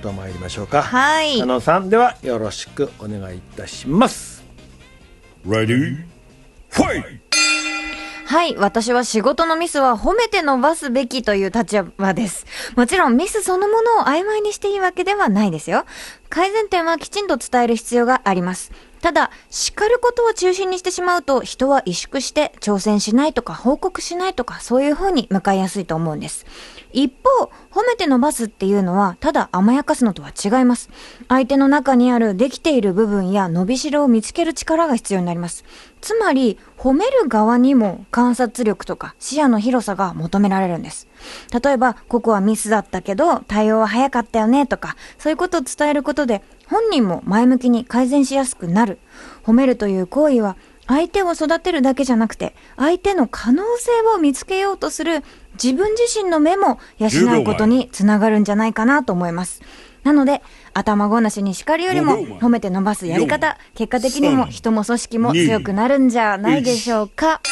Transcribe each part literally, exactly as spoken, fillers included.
と参りましょうか。 はい、 加納さんではよろしくお願いいたします。 Ready? Fight! はい、私は仕事のミスは褒めて伸ばすべきという立場です。もちろんミスそのものを曖昧にしていいわけではないですよ。改善点はきちんと伝える必要があります。ただ、叱ることを中心にしてしまうと、人は萎縮して挑戦しないとか報告しないとか、そういう風に向かいやすいと思うんです。一方、褒めて伸ばすっていうのは、ただ甘やかすのとは違います。相手の中にあるできている部分や伸びしろを見つける力が必要になります。つまり、褒める側にも観察力とか視野の広さが求められるんです。例えば、ここはミスだったけど、対応は早かったよねとか、そういうことを伝えることで、本人も前向きに改善しやすくなる。褒めるという行為は、相手を育てるだけじゃなくて、相手の可能性を見つけようとする自分自身の目も養うことにつながるんじゃないかなと思います。なので、頭ごなしに叱るよりも褒めて伸ばすやり方、結果的にも人も組織も強くなるんじゃないでしょうか。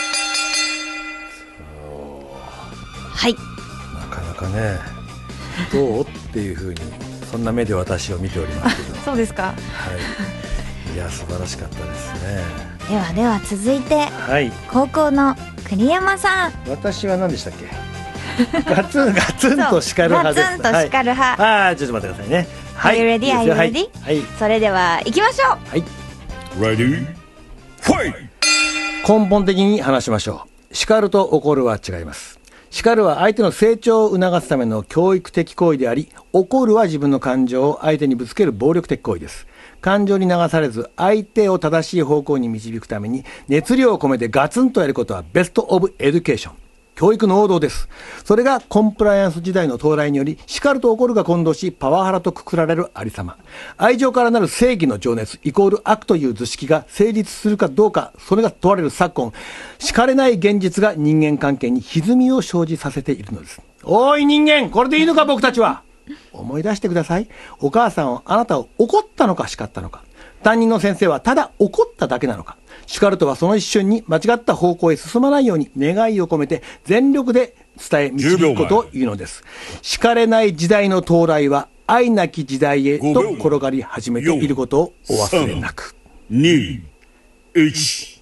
はい。 なかなかね、どうっていう風にそんな目で私を見ておりますけどそうですか。 はい、いや素晴らしかったですね。 ではでは続いて、 はい、 高校の栗山さん。 私は何でしたっけガツンガツンと叱る派です。 ガツンと叱る派、 はい、あーちょっと待ってくださいね。はい、 Are you ready? Are you ready? はい、 それでは行きましょう。 はい、 Ready? Fight! 根本的に話しましょう。叱ると怒るは違います。叱るは相手の成長を促すための教育的行為であり、怒るは自分の感情を相手にぶつける暴力的行為です。感情に流されず相手を正しい方向に導くために熱量を込めてガツンとやることはベストオブエデュケーション、教育の王道です。それがコンプライアンス時代の到来により、叱ると怒るが混同しパワハラとくくられるありさま。愛情からなる正義の情熱イコール悪という図式が成立するかどうか、それが問われる昨今、叱れない現実が人間関係に歪みを生じさせているのです。おい人間、これでいいのか僕たちは。思い出してください。お母さんはあなたを怒ったのか叱ったのか。担任の先生はただ怒っただけなのか。叱るとはその一瞬に間違った方向へ進まないように願いを込めて全力で伝え導くことを言うのです。叱れない時代の到来は愛なき時代へと転がり始めていることをお忘れなく。 に、いち。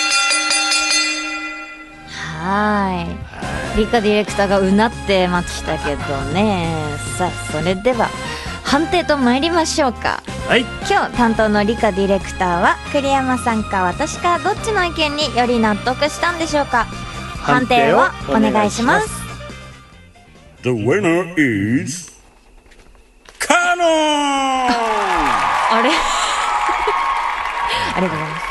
はい。理科ディレクターがうなってましたけどね。さあ、それでは判定と参りましょうか。 はい、 今日担当の理科ディレクターは栗山さんか私か、どっちの意見により納得したんでしょうか。判定をお願いします。 The winner is カノンあれありがとうございます。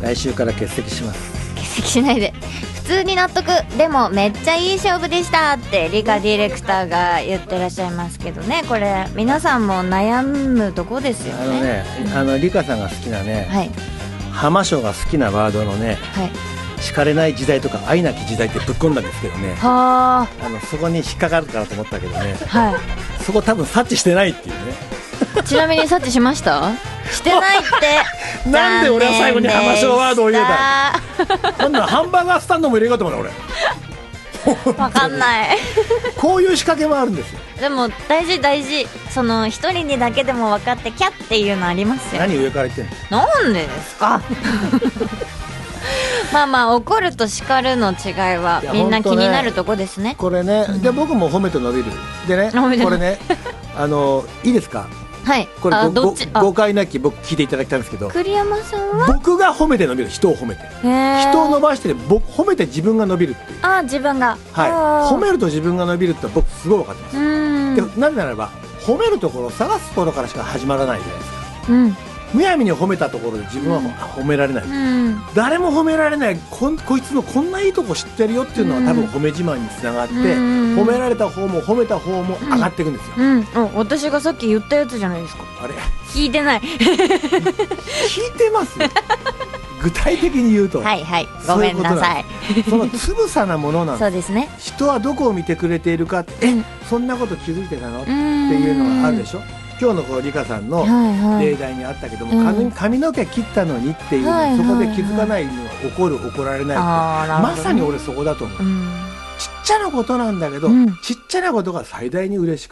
来週から欠席します。 欠席しないで。普通に納得。でもめっちゃいい勝負でしたって理科ディレクターが言ってらっしゃいますけどね。これ皆さんも悩むとこですよね。 あのね、あの理科さんが好きなね、 はい、 浜章が好きなワードのね、 はい、 叱れない時代とか愛なき時代ってぶっ込んだんですけどね、 はあのそこに引っかかるかなと思ったけどね、 はい、 そこ多分察知してないっていうね。 ちなみに察知しました？してないってなんで俺は最後に浜章ワードを言うた今度はハンバーガースタンドも入れようと思うの俺。 わかんないこういう仕掛けもあるんですよ。 でも大事大事。その一人にだけでも分かってキャッっていうのありますよ。 何上から言ってんの？ なんでですかまあまあ怒ると叱るの違いはみんな気になるとこですね。 これね、で僕も褒めて伸びるでね、これね、あのいいですか。 はい。 これあどっち誤解なき僕聞いていただきたいんですけど、 栗山さんは僕が褒めて伸びる、人を褒めて人を伸ばして僕褒めて自分が伸びるっていう。 あ自分が、 はい、褒めると自分が伸びるって僕すごい分かってます。 うんでなぜならば褒めるところを探すところからしか始まらないじゃないですか。 うんむやみに褒めたところで自分は褒められない、 うん、 誰も褒められない こ, こいつのこんないいとこ知ってるよっていうのは多分褒め自慢につながって、うん、褒められた方も褒めた方も上がっていくんですよ、 うんうん、私がさっき言ったやつじゃないですか。 あれ聞いてない聞いてます具体的に言うとはいはいごめんなさい。 そのつぶさなものなんです。 そうですね。 人はどこを見てくれているかって、うん、えそんなこと気づいてたのっていうのがあるでしょ。今日のこうリカさんの例題にあったけども、はいはい、髪の毛切ったのにっていう、はいはい、そこで気づかないのは怒る怒られないって、ね、まさに俺そこだと思う、うん、ちっちゃなことなんだけど、うん、ちっちゃなことが最大に嬉しく